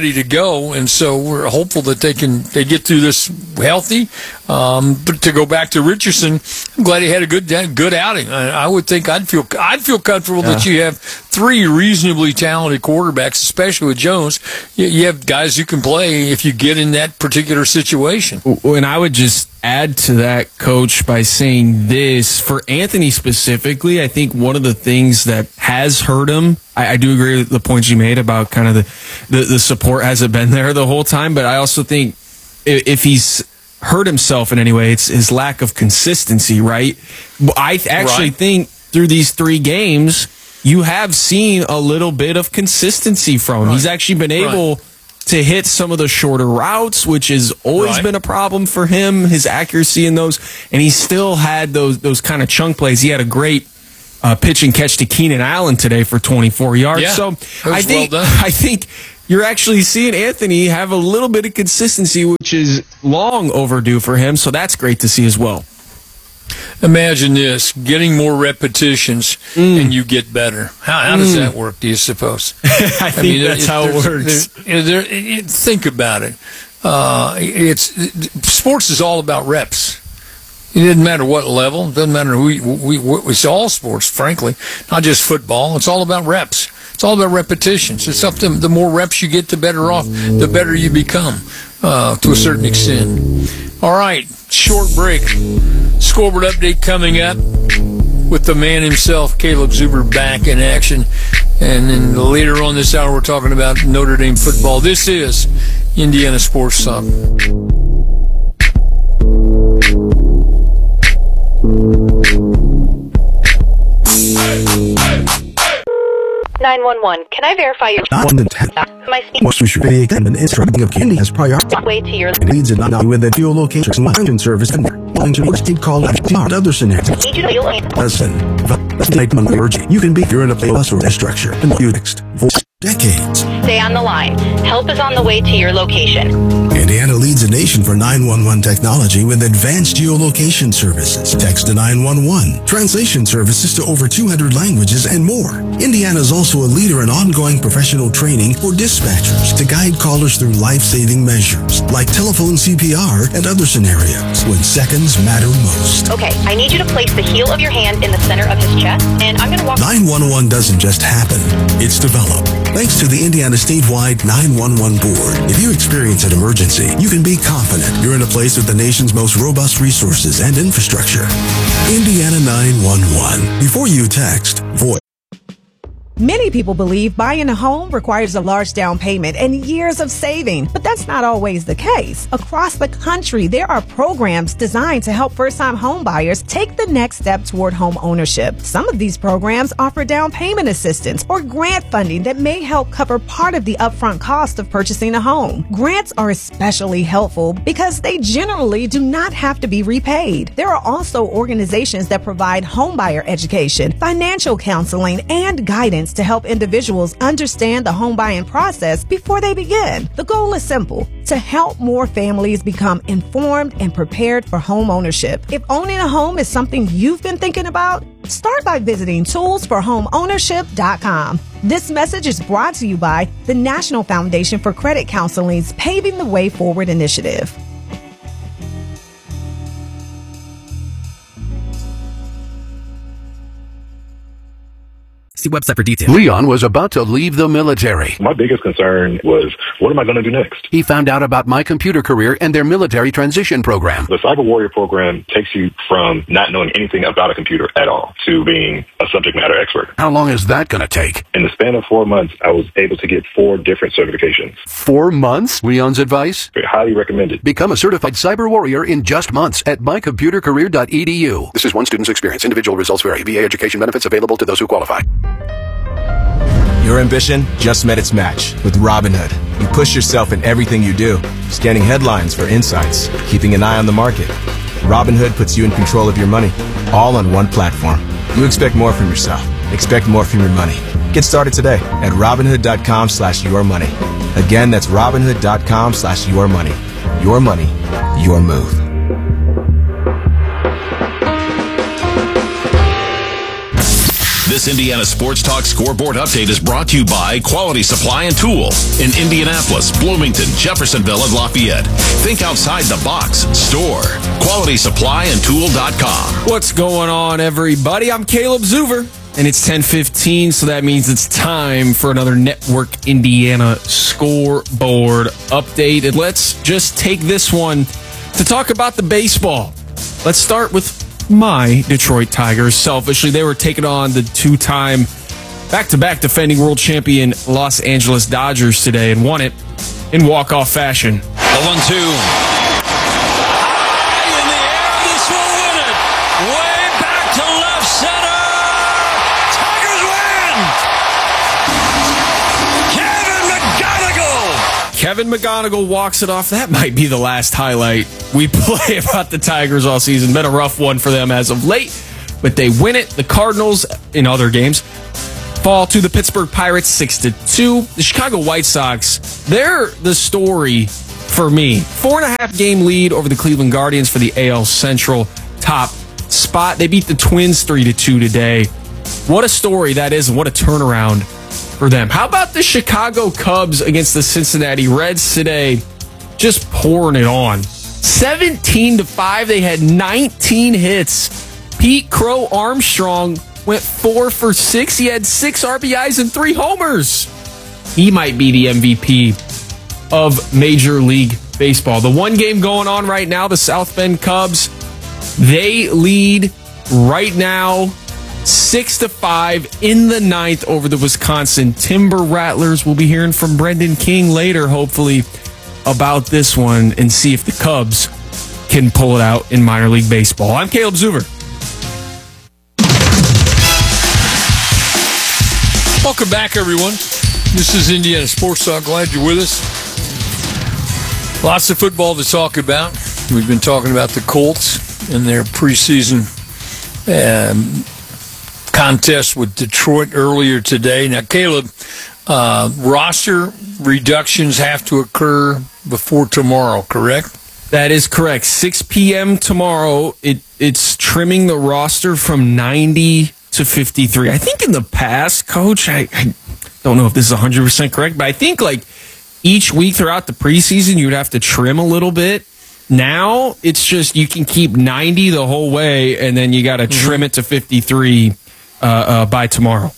S11: go, and so we're hopeful that they can they get through this healthy. Um, but to go back to Richardson, I'm glad he had a good good outing. I, I would think I'd feel I'd feel comfortable yeah. that you have three reasonably talented quarterbacks, especially with Jones. You, you have guys who can play if you get in that particular situation.
S12: And I would just add to that, Coach, by saying this, for Anthony specifically, I think one of the things that has hurt him, I, I do agree with the points you made about kind of the, the, the support hasn't been there the whole time, but I also think if, if he's hurt himself in any way, it's his lack of consistency, right? I actually right. think through these three games, you have seen a little bit of consistency from him. Right. He's actually been able... Right. to hit some of the shorter routes, which has always right. been a problem for him, his accuracy in those, and he still had those those kind of chunk plays. He had a great uh, pitch and catch to Keenan Allen today for twenty-four yards.
S11: Yeah,
S12: so I think
S11: well done.
S12: I think you're actually seeing Anthony have a little bit of consistency, which is long overdue for him, so that's great to see as well.
S11: Imagine this, getting more repetitions mm. and you get better. How, how does mm. that work, do you suppose?
S12: I, I think mean, that's it, how it works.
S11: There, there, it, think about it. Uh, it's it, sports is all about reps. It doesn't matter what level. It doesn't matter who we, we, we, it's all sports, frankly, not just football. It's all about reps. It's all about repetitions. It's up to the more reps you get, the better off, the better you become uh, to a certain extent. All right, short break. Scoreboard update coming up with the man himself, Caleb Zuber, back in action. And then later on this hour, we're talking about Notre Dame football. This is Indiana Sports Talk.
S1: nine one one. Can I verify your... My
S15: What's an instructing of candy as prior
S1: way to your...
S15: leads and not within fuel locations and service and wanting to state call out other scenarios.
S1: Need you to feel
S15: Listen, you can be here in a place or a structure and you next for decades.
S1: Stay on the line. Help is on the way to your location.
S15: Indiana leads the nation for nine one one technology with advanced geolocation services, text to nine one one, translation services to over two hundred languages, and more. Indiana is also a leader in ongoing professional training for dispatchers to guide callers through life-saving measures like telephone C P R and other scenarios when seconds matter most.
S1: Okay, I need you to place the heel of your hand in the center of his chest, and I'm going to walk...
S15: nine one one doesn't just happen, it's developed. Thanks to the Indiana statewide nine one one board, if you experience an emergency, you can be confident you're in a place with the nation's most robust resources and infrastructure. Indiana nine one one. Before you text, voice.
S5: Many people believe buying a home requires a large down payment and years of saving, but that's not always the case. Across the country, there are programs designed to help first-time home buyers take the next step toward home ownership. Some of these programs offer down payment assistance or grant funding that may help cover part of the upfront cost of purchasing a home. Grants are especially helpful because they generally do not have to be repaid. There are also organizations that provide homebuyer education, financial counseling, and guidance to help individuals understand the home buying process before they begin. The goal is simple: to help more families become informed and prepared for home ownership. If owning a home is something you've been thinking about, start by visiting tools for home ownership dot com. This message is brought to you by the National Foundation for Credit Counseling's Paving the Way Forward initiative.
S16: See website for details.
S17: Leon was about to leave the military.
S18: My biggest concern was, what am I going to do next?
S17: He found out about My Computer Career and their military transition program.
S18: The Cyber Warrior program takes you from not knowing anything about a computer at all to being a subject matter expert.
S17: How long is that going to take?
S18: In the span of four months, I was able to get four different certifications.
S17: Four months? Leon's advice?
S18: Highly recommended.
S17: Become a certified cyber warrior in just months at my computer career dot e d u. This is one student's experience. Individual results vary. V A education benefits available to those who qualify.
S6: Your ambition just met its match with Robinhood. You push yourself in everything you do, scanning headlines for insights, keeping an eye on the market. Robinhood puts you in control of your money, all on one platform. You expect more from yourself. Expect more from your money. Get started today at Robinhood.com slash your money. Again, that's Robinhood.com slash your money. Your money, your move.
S4: This Indiana Sports Talk scoreboard update is brought to you by Quality Supply and Tool in Indianapolis, Bloomington, Jeffersonville, and Lafayette. Think outside the box. Store quality supply and tool dot com.
S12: What's going on, everybody? I'm Caleb Zuver, and it's ten fifteen, so that means it's time for another Network Indiana scoreboard update. And let's just take this one to talk about the baseball. Let's start with my Detroit Tigers. Selfishly, they were taking on the two-time back-to-back defending world champion Los Angeles Dodgers today and won it in walk-off fashion.
S19: The one two. High in the air, this will win it. Way back to left center. Tigers win. Kevin McGonigal.
S12: Kevin McGonigal walks it off. That might be the last highlight we play about the Tigers all season. Been a rough one for them as of late, but they win it. The Cardinals, in other games, fall to the Pittsburgh Pirates six to two. The Chicago White Sox, they're the story for me. Four and a half game lead over the Cleveland Guardians for the A L Central top spot. They beat the Twins three to two today. What a story that is, and what a turnaround for them. How about the Chicago Cubs against the Cincinnati Reds today? Just pouring it on. seventeen to five. They had nineteen hits. Pete Crow Armstrong went four for six. He had six R B Is and three homers. He might be the M V P of Major League Baseball. The one game going on right now, the South Bend Cubs, they lead right now six to five in the ninth over the Wisconsin Timber Rattlers. We'll be hearing from Brendan King later, hopefully, about this one and see if the Cubs can pull it out in minor league baseball. I'm Caleb Zuver.
S11: Welcome back, everyone. This is Indiana Sports Talk. Glad you're with us. Lots of football to talk about. We've been talking about the Colts and their preseason um, contest with Detroit earlier today. Now, Caleb, uh, roster reductions have to occur before tomorrow, correct?
S12: That is correct. six p.m. tomorrow. It it's trimming the roster from ninety to fifty-three. I think in the past, Coach, I, I don't know if this is one hundred percent correct, but I think like each week throughout the preseason, you'd have to trim a little bit. Now, it's just you can keep ninety the whole way, and then you got to trim it to fifty-three uh, uh, by tomorrow.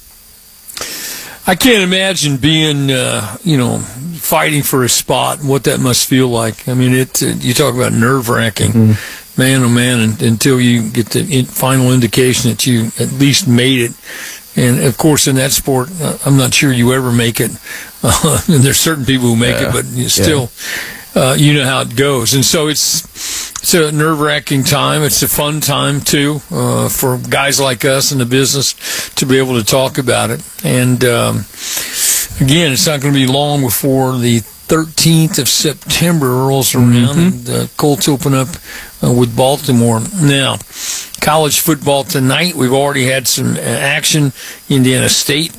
S11: I can't imagine being, uh, you know, fighting for a spot and what that must feel like. I mean, it. Uh, you talk about nerve-wracking. Mm-hmm. Man, oh man, and, until you get the in, final indication that you at least made it. And, of course, in that sport, uh, I'm not sure you ever make it. Uh, and there's certain people who make yeah. it, but you still, yeah. uh, you know how it goes. And so it's it's a nerve-wracking time. It's a fun time, too, uh, for guys like us in the business to be able to talk about it. And, um, again, it's not going to be long before the thirteenth of September rolls around, mm-hmm. and the Colts open up uh, with Baltimore. Now, college football tonight, we've already had some action. Indiana State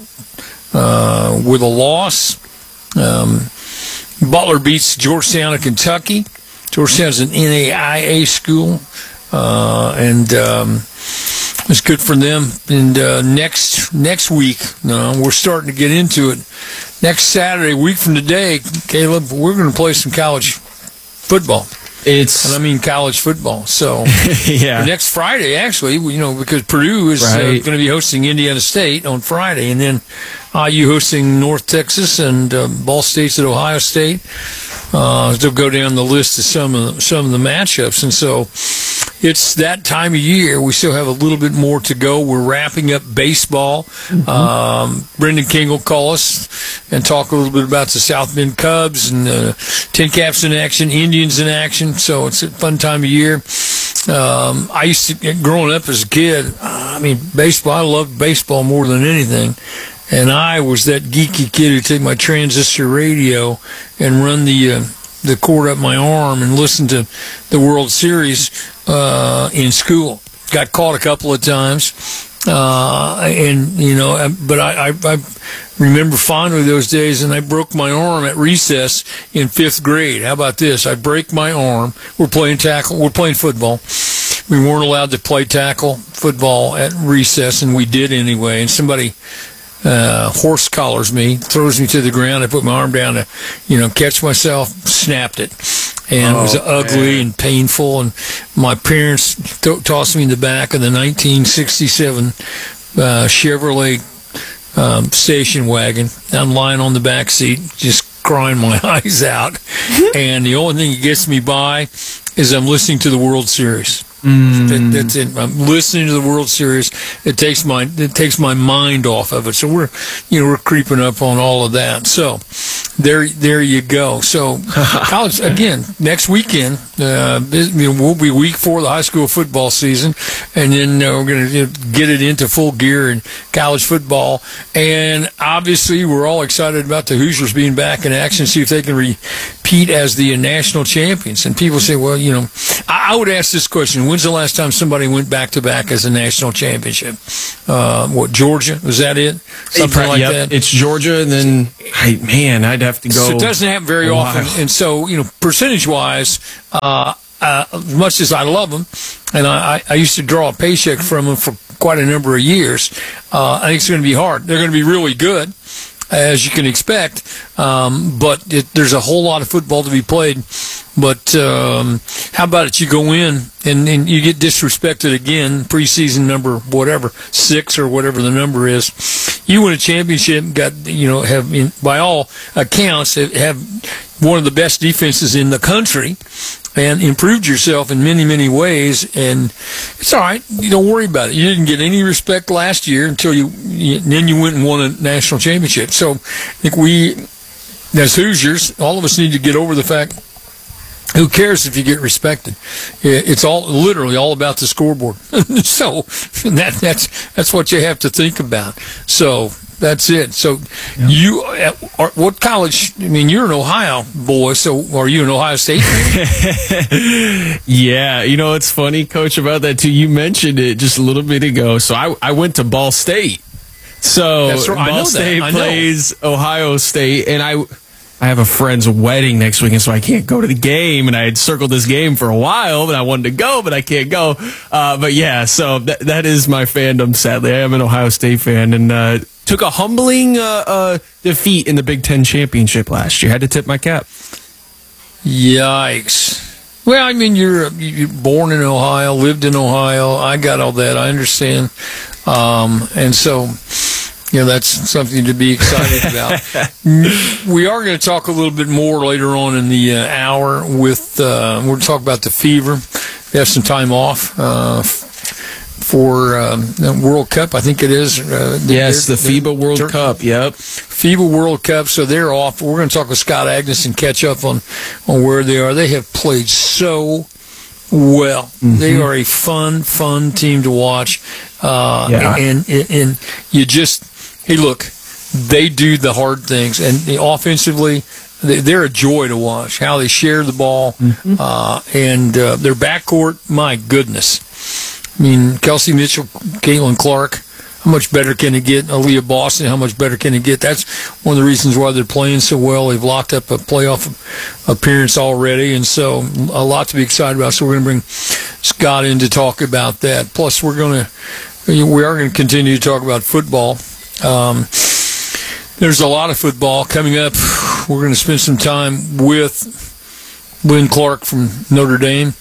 S11: uh, with a loss. Um, Butler beats Georgetown of Kentucky. Georgetown's an N A I A school, uh, and um, it's good for them. And uh, next next week, no, we're starting to get into it. Next Saturday, a week from today, Caleb, we're going to play some college football.
S12: It's,
S11: and I mean college football. So
S12: yeah,
S11: next Friday, actually, you know, because Purdue is right. uh, going to be hosting Indiana State on Friday, and then I U hosting North Texas, and uh, Ball State's at Ohio State. Uh, they'll go down the list of some of the, some of the matchups, and so it's that time of year. We still have a little bit more to go. We're wrapping up baseball. Mm-hmm. Um, Brendan King will call us and talk a little bit about the South Bend Cubs and uh, Tin Caps in action, Indians in action. So it's a fun time of year. Um, I used to, growing up as a kid, uh, I mean, baseball, I loved baseball more than anything. And I was that geeky kid who'd take my transistor radio and run the uh, the cord up my arm and listen to the World Series uh, in school. Got caught a couple of times, uh, and you know, but I, I, I remember fondly those days. And I broke my arm at recess in fifth grade. How about this? I break my arm. We're playing tackle. We're playing football. we weren't allowed to play tackle football at recess, and we did anyway. And somebody uh, horse collars me, throws me to the ground. I put my arm down to, you know, catch myself, snapped it. And oh, it was ugly man. and painful. And my parents th- tossed me in the back of the nineteen sixty-seven uh, Chevrolet um, station wagon. I'm lying on the back seat, just crying my eyes out. And the only thing that gets me by is I'm listening to the World Series. Mm. That, that's it. I'm listening to the World Series. It takes my it takes my mind off of it. So we're you know we're creeping up on all of that. So there there you go. So college again next weekend. Uh, you know, we'll be week four of the high school football season, and then uh, we're going to you know, get it into full gear in college football. And obviously, we're all excited about the Hoosiers being back in action. See if they can repeat as the national champions. And people say, well, you know, I, I would ask this question. When's the last time somebody went back-to-back as a national championship? Uh, what, Georgia? Was that it? Something like
S12: yep,
S11: that?
S12: It's Georgia, and then, I, man, I'd have to go.
S11: So it doesn't happen very often. And so, you know, percentage-wise, uh, uh, as much as I love them, and I, I used to draw a paycheck from them for quite a number of years, uh, I think it's going to be hard. They're going to be really good, as you can expect, um, but it, there's a whole lot of football to be played. But um, how about it? You go in and, and you get disrespected again, preseason number whatever, six or whatever the number is. You win a championship, got you know have in, by all accounts have one of the best defenses in the country, and improved yourself in many many ways. And it's all right. You don't worry about it. You didn't get any respect last year until you, you then you went and won a national championship. So I think we, as Hoosiers, all of us need to get over the fact. Who cares if you get respected? It's all literally all about the scoreboard. So that, that's that's what you have to think about. So that's it. So yeah. you, are, what college? I mean, you're an Ohio boy. So are you an Ohio State fan?
S12: Yeah, you know it's funny, Coach, about that too. You mentioned it just a little bit ago. So I I went to Ball State. So
S11: that's right.
S12: Ball State plays Ohio State, and I. I have a friend's wedding next weekend, so I can't go to the game. And I had circled this game for a while, but I wanted to go, but I can't go. Uh, but yeah, so that that is my fandom, sadly. I am an Ohio State fan, and uh, took a humbling uh, uh, defeat in the Big Ten championship last year. Had to tip my cap.
S11: Yikes. Well, I mean, you're, you're born in Ohio, lived in Ohio. I got all that. I understand. Um, and so... Yeah, that's something to be excited about. We are going to talk a little bit more later on in the uh, hour with, uh, we're going to talk about the Fever. We have some time off uh, for um, the World Cup, I think it is. Uh,
S12: yes, the FIBA World Tur- Cup, yep.
S11: FIBA World Cup, so they're off. We're going to talk with Scott Agnes and catch up on, on where they are. They have played so well. Mm-hmm. They are a fun, fun team to watch. Uh, yeah. and, and, and you just... Hey, look, they do the hard things, and the offensively, they're a joy to watch. How they share the ball, mm-hmm. uh, and uh, their backcourt, my goodness. I mean, Kelsey Mitchell, Caitlin Clark, how much better can it get? Aaliyah Boston, how much better can it get? That's one of the reasons why they're playing so well. They've locked up a playoff appearance already, and so a lot to be excited about. So we're going to bring Scott in to talk about that. Plus, we're going to we are going to continue to talk about football. Um, there's a lot of football coming up. We're going to spend some time with Lynn Clark from Notre Dame.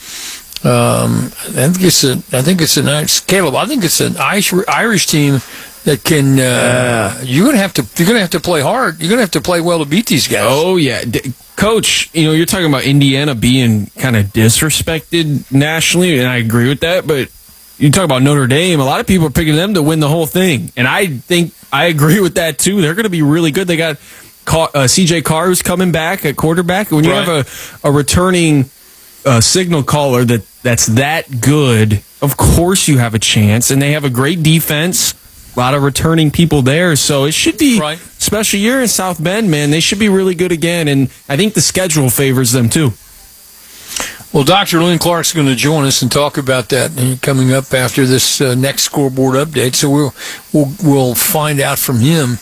S11: Um, I think it's a. I think it's a nice Caleb. I think it's an Irish, Irish team that can. Uh, yeah. You're gonna have to. You're gonna have to play hard. You're gonna have to play well to beat these guys.
S12: Oh yeah, D- Coach. You know, you're talking about Indiana being kind of disrespected nationally, and I agree with that. But you talk about Notre Dame. A lot of people are picking them to win the whole thing, and I think I agree with that too. They're going to be really good. They got uh, C J Carr who's coming back at quarterback. When you right. have a a returning uh, signal caller that that's that good, of course you have a chance. And they have a great defense. A lot of returning people there, so it should be right. Special year in South Bend, man. They should be really good again, and I think the schedule favors them too.
S11: Well, Doctor Lynn Clark's going to join us and talk about that coming up after this uh, next scoreboard update. So we'll we'll we'll find out from him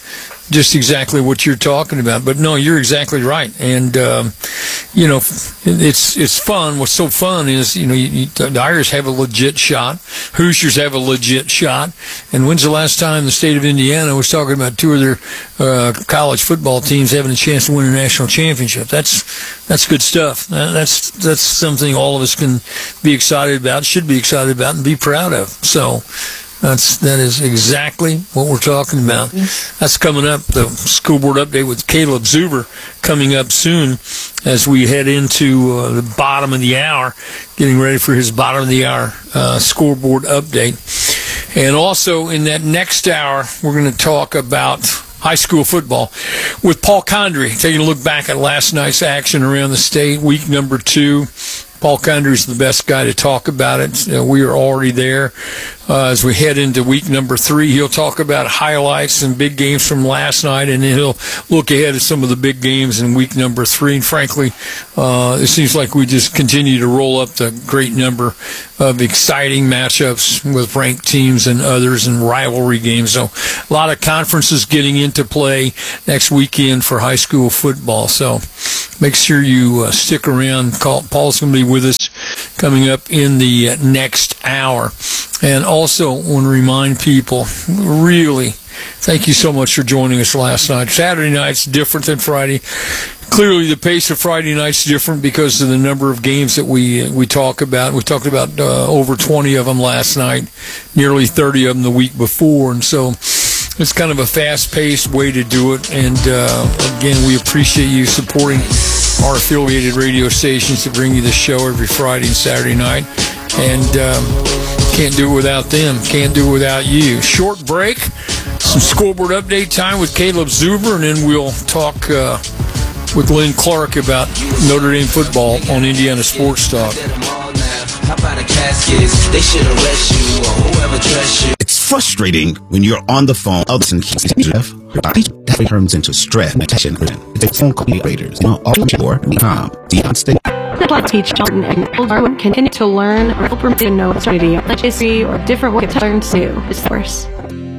S11: just exactly what you're talking about. But no, you're exactly right. And, um, you know, it's it's fun. What's so fun is, you know, you, you, the Irish have a legit shot. Hoosiers have a legit shot. And when's the last time the state of Indiana was talking about two of their uh, college football teams having a chance to win a national championship? That's that's good stuff. That's that's something all of us can be excited about, should be excited about, and be proud of. So that's that is exactly what we're talking about. That's coming up. The school board update with Caleb Zuber coming up soon as we head into uh, the bottom of the hour, getting ready for his bottom of the hour uh, scoreboard update. And also in that next hour, we're going to talk about high school football with Paul Condry, taking a look back at last night's action around the state, week number two. Paul Condry is the best guy to talk about it. Uh, we are already there. Uh, as we head into week number three, he'll talk about highlights and big games from last night, and then he'll look ahead at some of the big games in week number three. And frankly, uh, it seems like we just continue to roll up the great number of exciting matchups with ranked teams and others and rivalry games. So a lot of conferences getting into play next weekend for high school football. So make sure you uh, stick around. Call, Paul's going to be with us coming up in the uh, next hour. And also want to remind people, really, thank you so much for joining us last night. Saturday night's different than Friday. Clearly, the pace of Friday night's different because of the number of games that we we talk about. We talked about uh, over twenty of them last night, nearly thirty of them the week before. And so it's kind of a fast-paced way to do it. And, uh, again, we appreciate you supporting our affiliated radio stations that bring you the show every Friday and Saturday night. And um, can't do it without them. Can't do it without you. Short break, some scoreboard update time with Caleb Zuber, and then we'll talk uh, with Lynn Clark about Notre Dame football on Indiana Sports Talk.
S2: It's frustrating when you're on the phone. Others and that turns into stress. It's phone call operators. You know, all or com. Deion State.
S20: The black teach Jordan and Darwin continue to learn or help them to know radio, history, or different ways to learn new. It's worse.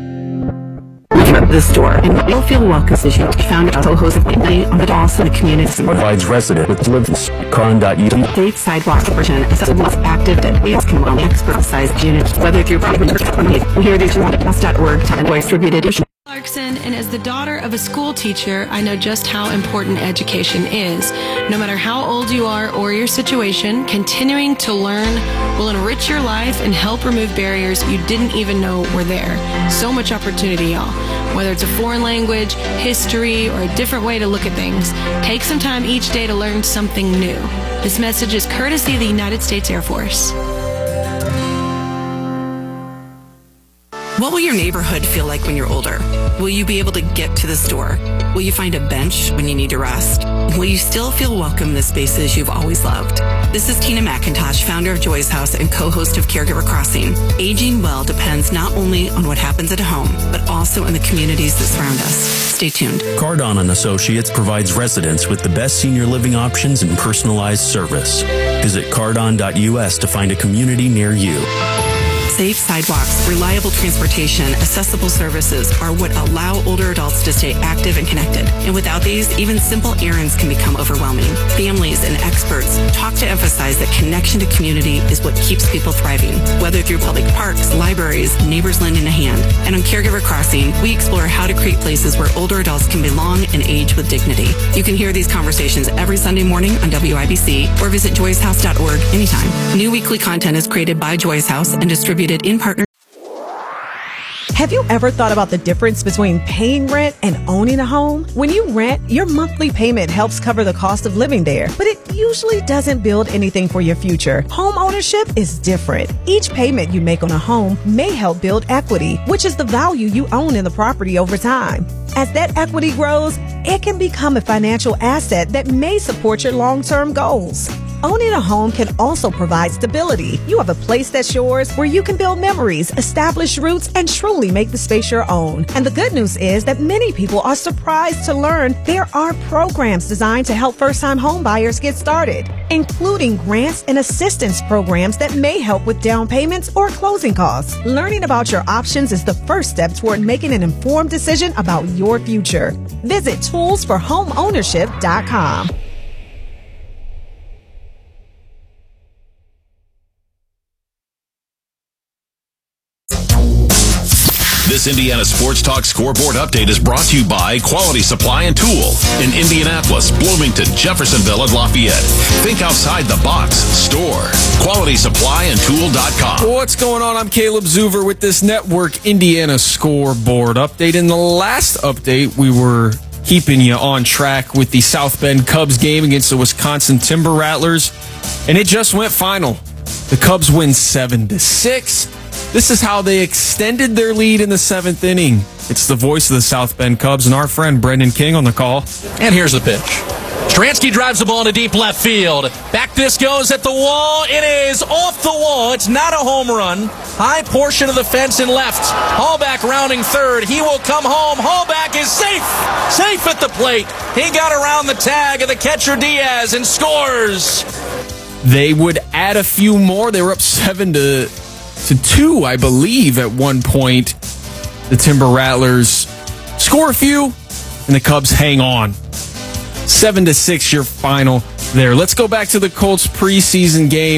S21: The store, and you'll feel welcome as you found out co-host of Midnight on the Dawson community. Provides resident with deliveries. Karan dot U. Safe sidewalk version is a less active that we can run expert sized units, whether through private or company. We hear these from us dot org to voice distributed.
S20: Clarkson, and as the daughter of a school teacher, I know just how important education is. No matter how old you are or your situation, continuing to learn will enrich your life and help remove barriers you didn't even know were there. So much opportunity, y'all. Whether it's a foreign language, history, or a different way to look at things, take some time each day to learn something new. This message is courtesy of the United States Air Force.
S22: What will your neighborhood feel like when you're older? Will you be able to get to the store? Will you find a bench when you need to rest? Will you still feel welcome in the spaces you've always loved? This is Tina McIntosh, founder of Joy's House and co-host of Caregiver Crossing. Aging well depends not only on what happens at home, but also in the communities that surround us. Stay tuned.
S23: Cardon and Associates provides residents with the best senior living options and personalized service. Visit cardon dot U S to find a community near you.
S22: Safe sidewalks, reliable transportation, accessible services are what allow older adults to stay active and connected. And without these, even simple errands can become overwhelming. Families and experts talk to emphasize that connection to community is what keeps people thriving, whether through public parks, libraries, neighbors lending a hand. And on Caregiver Crossing, we explore how to create places where older adults can belong and age with dignity. You can hear these conversations every Sunday morning on W I B C or visit joys house dot org anytime. New weekly content is created by Joy's House and distributed in partner.
S5: Have you ever thought about the difference between paying rent and owning a home? When you rent, your monthly payment helps cover the cost of living there, but it usually doesn't build anything for your future. Home ownership is different. Each payment you make on a home may help build equity, which is the value you own in the property over time. As that equity grows, it can become a financial asset that may support your long-term goals. owning a home can also provide stability. You have a place that's yours where you can build memories, establish roots, and truly make the space your own. And the good news is that many people are surprised to learn there are programs designed to help first-time home buyers get started, including grants and assistance programs that may help with down payments or closing costs. Learning about your options is the first step toward making an informed decision about your future. Visit tools for home ownership dot com.
S4: This Indiana Sports Talk Scoreboard Update is brought to you by Quality Supply and Tool in Indianapolis, Bloomington, Jeffersonville, and Lafayette. Think outside the box. Store. Quality Supply and Tool dot com.
S12: What's going on? I'm Caleb Zuver with this Network Indiana Scoreboard Update. In the last update, we were keeping you on track with the South Bend Cubs game against the Wisconsin Timber Rattlers, and it just went final. The Cubs win seven to six. This is how they extended their lead in the seventh inning. It's the voice of the South Bend Cubs and our friend Brendan King on the call.
S3: And here's the pitch. Stransky drives the ball into deep left field. Back this goes at the wall. It is off the wall. It's not a home run. High portion of the fence in left. Hallback rounding third. He will come home. Hallback is safe. Safe at the plate. He got around the tag of the catcher Diaz and scores.
S12: They would add a few more. They were up seven to... to two, I believe, at one point. The Timber Rattlers score a few, and the Cubs hang on. Seven to six, your final there. Let's go back to the Colts preseason game.